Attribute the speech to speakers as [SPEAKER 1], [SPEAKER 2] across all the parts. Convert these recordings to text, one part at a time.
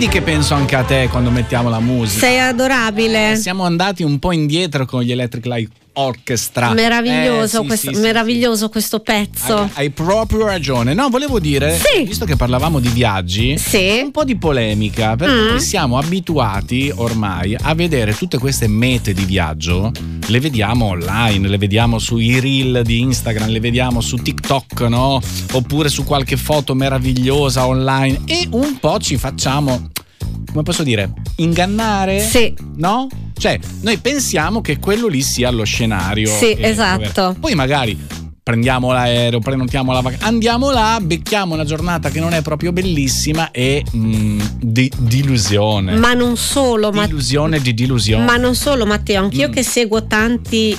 [SPEAKER 1] Vedi che penso anche a te quando mettiamo la musica.
[SPEAKER 2] Sei adorabile.
[SPEAKER 1] Siamo andati un po' indietro con gli Electric Light Orchestra.
[SPEAKER 2] Meraviglioso,
[SPEAKER 1] sì.
[SPEAKER 2] questo pezzo.
[SPEAKER 1] Hai proprio ragione. No, volevo dire, visto che parlavamo di viaggi, un po' di polemica, perché noi siamo abituati ormai a vedere tutte queste mete di viaggio, le vediamo online, le vediamo sui reel di Instagram, le vediamo su TikTok, no? Oppure su qualche foto meravigliosa online, e un po' ci facciamo, come posso dire, ingannare?
[SPEAKER 2] Sì.
[SPEAKER 1] No? Cioè, noi pensiamo che quello lì sia lo scenario.
[SPEAKER 2] Sì, esatto.
[SPEAKER 1] Poi magari prendiamo l'aereo, prenotiamo la vacanza, andiamo là, becchiamo una giornata che non è proprio bellissima e dilusione.
[SPEAKER 2] Ma non solo,
[SPEAKER 1] Illusione di dilusione.
[SPEAKER 2] Ma non solo, Matteo, anch'io che seguo tante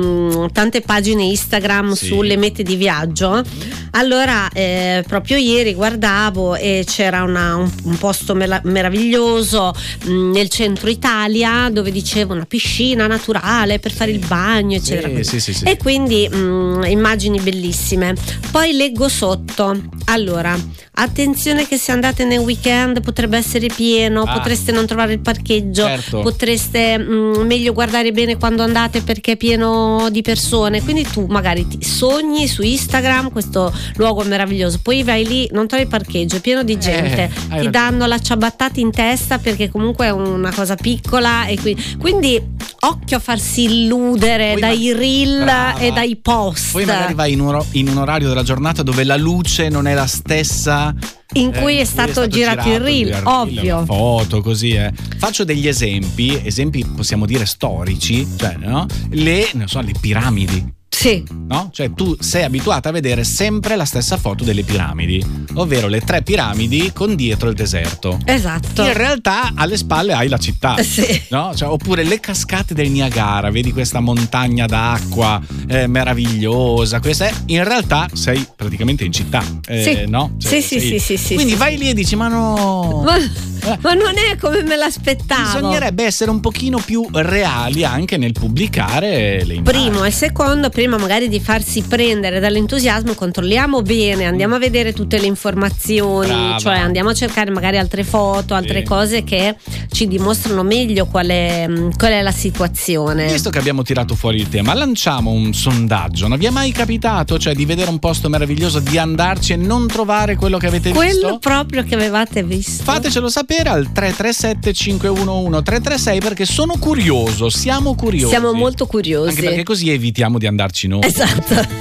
[SPEAKER 2] pagine Instagram sulle mete di viaggio. Allora, proprio ieri guardavo e c'era un posto meraviglioso nel centro Italia, dove diceva una piscina naturale per fare il bagno, eccetera.
[SPEAKER 1] Sì.
[SPEAKER 2] E quindi immagini bellissime. Poi leggo sotto, allora, attenzione che se andate nel weekend potrebbe essere pieno, potreste non trovare il parcheggio, potreste meglio guardare bene quando andate perché è pieno di persone. Quindi tu magari ti sogni su Instagram questo luogo meraviglioso, poi vai lì, non trovi il parcheggio, è pieno di gente, ti danno la ciabattata in testa perché comunque è una cosa piccola, e quindi occhio a farsi illudere dai reel e dai post.
[SPEAKER 1] Poi magari vai in un orario della giornata dove la luce non è la stessa
[SPEAKER 2] in cui è stato girato il reel, ovvio.
[SPEAKER 1] La foto, così. Faccio degli esempi possiamo dire storici, cioè, no? Le piramidi.
[SPEAKER 2] Sì.
[SPEAKER 1] No? Cioè tu sei abituata a vedere sempre la stessa foto delle piramidi, ovvero le 3 piramidi con dietro il deserto.
[SPEAKER 2] Esatto.
[SPEAKER 1] In realtà alle spalle hai la città.
[SPEAKER 2] Sì.
[SPEAKER 1] No? Cioè, oppure le cascate del Niagara, vedi questa montagna d'acqua meravigliosa. In realtà sei praticamente in città.
[SPEAKER 2] Sì.
[SPEAKER 1] No? Cioè,
[SPEAKER 2] sì.
[SPEAKER 1] Quindi vai lì e dici: ma no.
[SPEAKER 2] Ma non è come me l'aspettavo.
[SPEAKER 1] Bisognerebbe essere un pochino più reali anche nel pubblicare le immagini.
[SPEAKER 2] Primo, e secondo, prima magari di farsi prendere dall'entusiasmo, controlliamo bene, andiamo a vedere tutte le informazioni. Brava. Cioè andiamo a cercare magari altre foto, altre cose che ci dimostrano meglio qual è la situazione.
[SPEAKER 1] Visto che abbiamo tirato fuori il tema, lanciamo un sondaggio. Non vi è mai capitato, cioè, di vedere un posto meraviglioso, di andarci e non trovare quello che avete visto?
[SPEAKER 2] Quello proprio che avevate visto.
[SPEAKER 1] Fatecelo sapere al 337 511 336, perché sono curioso, siamo curiosi.
[SPEAKER 2] Siamo molto curiosi.
[SPEAKER 1] Anche perché così evitiamo di andarci noi.
[SPEAKER 2] Esatto.